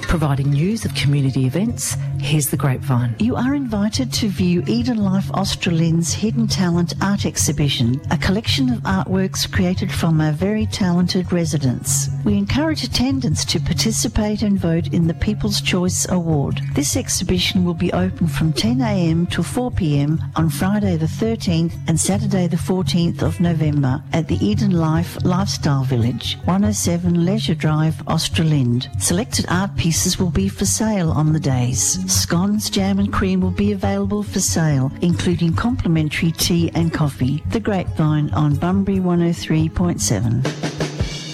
Providing news of community events, here's The Grapevine. You are invited to view Eden Life Australin's Hidden Talent Art Exhibition, a collection of artworks created from our very talented residents. We encourage attendance to participate and vote in the People's Choice Award. This exhibition will be open from 10 a.m. to 4 p.m. on Friday the 13th and Saturday the 14th of November at the Eden Life Lifestyle Village, 107 Leisure Drive, Australind. Selected art pieces will be for sale on the days. Scones, jam and cream will be available for sale, including complimentary tea and coffee. The Grapevine on Bunbury 103.7.